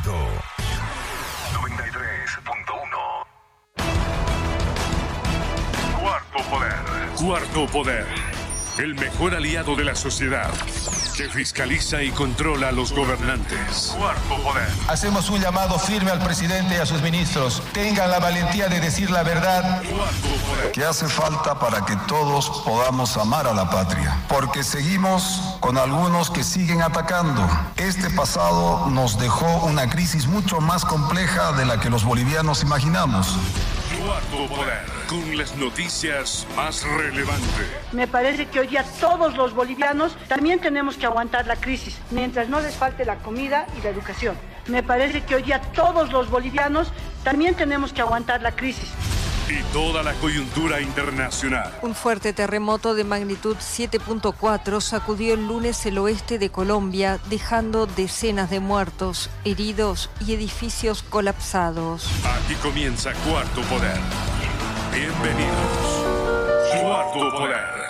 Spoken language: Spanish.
Quito 93.1. Cuarto Poder. Cuarto Poder. El mejor aliado de la sociedad, que fiscaliza y controla a los gobernantes. Cuarto Poder. Hacemos un llamado firme al presidente y a sus ministros. Tengan la valentía de decir la verdad. Cuarto Poder. Que hace falta para que todos podamos amar a la patria. Porque seguimos con algunos que siguen atacando. Este pasado nos dejó una crisis mucho más compleja de la que los bolivianos imaginamos. Cuarto Poder, con las noticias más relevantes. Me parece que hoy día todos los bolivianos también tenemos que aguantar la crisis, mientras no les falte la comida y la educación. Me parece que hoy día todos los bolivianos también tenemos que aguantar la crisis. Y toda la coyuntura internacional. Un fuerte terremoto de magnitud 7.4 sacudió el lunes el oeste de Colombia, dejando decenas de muertos, heridos y edificios colapsados. Aquí comienza Cuarto Poder. Bienvenidos. Cuarto Poder.